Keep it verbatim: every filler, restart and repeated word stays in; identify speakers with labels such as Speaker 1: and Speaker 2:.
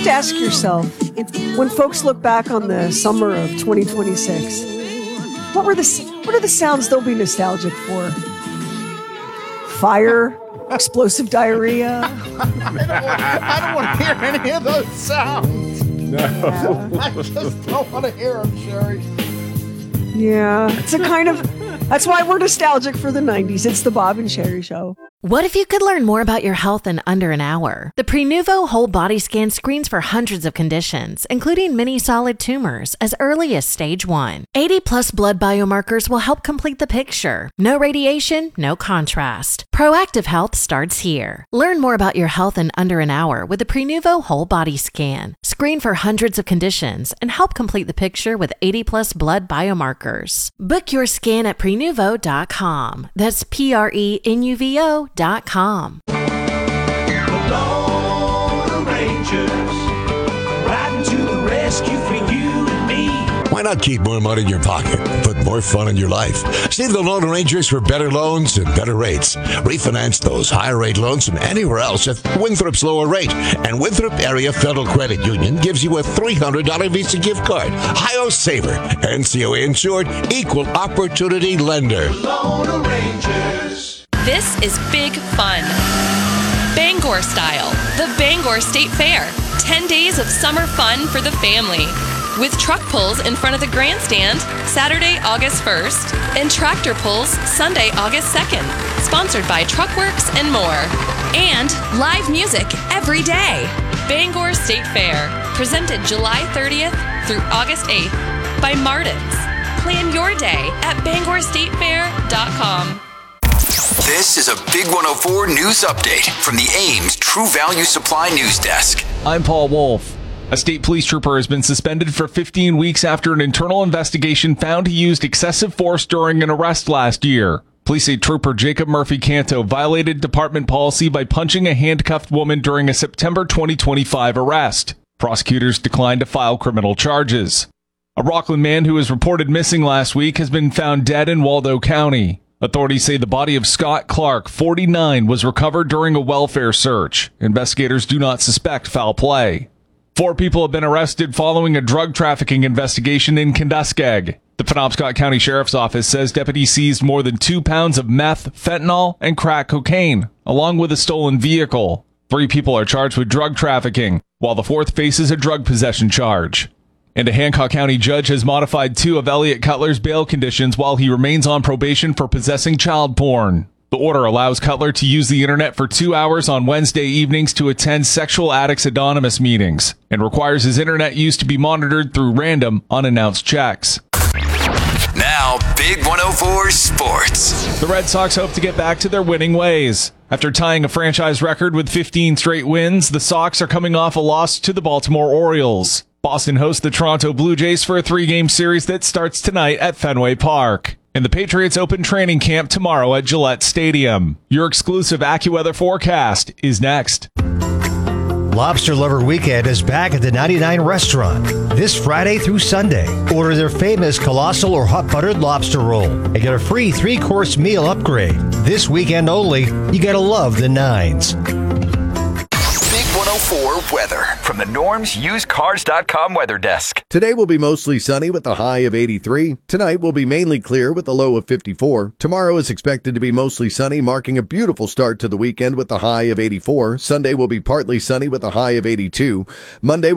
Speaker 1: have to ask yourself, when folks look back on the summer of twenty twenty-six, what were the what are the sounds they'll be nostalgic for? Fire, explosive diarrhea.
Speaker 2: I don't, I don't want to hear any of those sounds.
Speaker 3: No.
Speaker 1: Yeah.
Speaker 2: I just don't want to hear them, Sherry.
Speaker 1: Yeah, it's a kind of, that's why we're nostalgic for the nineties. It's the Bob and Sherry Show.
Speaker 4: What if you could learn more about your health in under an hour? The Prenuvo Whole Body Scan screens for hundreds of conditions, including many solid tumors, as early as stage one. eighty plus blood biomarkers will help complete the picture. No radiation, no contrast. Proactive health starts here. Learn more about your health in under an hour with the Prenuvo Whole Body Scan. Screen for hundreds of conditions and help complete the picture with eighty plus blood biomarkers. Book your scan at prenuvo dot com. That's P R E N U V O dot com.
Speaker 5: The Lone Rangers, riding to the rescue for you and me.
Speaker 6: Why not keep more money in your pocket, put more fun in your life? See the Lone Rangers for better loans and better rates. Refinance those higher rate loans from anywhere else at Winthrop's lower rate. And Winthrop Area Federal Credit Union gives you a three hundred dollars Visa gift card. Hi-Yo Saver, N C O A insured, equal opportunity lender.
Speaker 5: Lone Rangers.
Speaker 7: This is big fun. Bangor style, the Bangor State Fair. ten days of summer fun for the family. With truck pulls in front of the grandstand Saturday, August first, and tractor pulls Sunday, August second. Sponsored by Truckworks and more. And live music every day. Bangor State Fair. Presented July thirtieth through August eighth by Martin's. Plan your day at bangor state fair dot com.
Speaker 8: This is a Big one oh four News Update from the Ames True Value Supply News Desk.
Speaker 9: I'm Paul Wolf. A state police trooper has been suspended for fifteen weeks after an internal investigation found he used excessive force during an arrest last year. Police say Trooper Jacob Murphy Canto violated department policy by punching a handcuffed woman during a September twenty twenty-five arrest. Prosecutors declined to file criminal charges. A Rockland man who was reported missing last week has been found dead in Waldo County. Authorities say the body of Scott Clark, forty-nine, was recovered during a welfare search. Investigators do not suspect foul play. Four people have been arrested following a drug trafficking investigation in Kenduskeag. The Penobscot County Sheriff's Office says deputies seized more than two pounds of meth, fentanyl, and crack cocaine, along with a stolen vehicle. Three people are charged with drug trafficking, while the fourth faces a drug possession charge. And a Hancock County judge has modified two of Elliot Cutler's bail conditions while he remains on probation for possessing child porn. The order allows Cutler to use the internet for two hours on Wednesday evenings to attend Sexual Addicts Anonymous meetings, and requires his internet use to be monitored through random, unannounced checks.
Speaker 8: Now, Big one oh four Sports.
Speaker 9: The Red Sox hope to get back to their winning ways. After tying a franchise record with fifteen straight wins, the Sox are coming off a loss to the Baltimore Orioles. Boston hosts the Toronto Blue Jays for a three-game series that starts tonight at Fenway Park. And the Patriots open training camp tomorrow at Gillette Stadium. Your exclusive AccuWeather forecast is next.
Speaker 10: Lobster Lover Weekend is back at the ninety-nine Restaurant this Friday through Sunday. Order their famous colossal or hot buttered lobster roll and get a free three-course meal upgrade. This weekend only, you gotta love the nines.
Speaker 8: Big one oh four weather from the Norms Used Cars dot com weather desk.
Speaker 11: Today will be mostly sunny with a high of eighty-three. Tonight will be mainly clear with a low of fifty-four. Tomorrow is expected to be mostly sunny, marking a beautiful start to the weekend with a high of eighty-four. Sunday will be partly sunny with a high of eighty-two. Monday